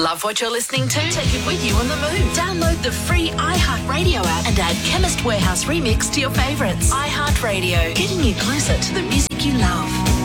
Love what you're listening to? Take it with you on the move. Download the free iHeartRadio app and add Chemist Warehouse Remix to your favourites. iHeartRadio, getting you closer to the music you love.